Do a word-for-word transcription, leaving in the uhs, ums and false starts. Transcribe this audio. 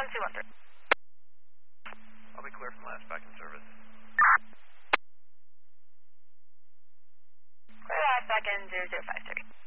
one two one three. I'll be clear from last back in service. Clear last back in zero zero five three.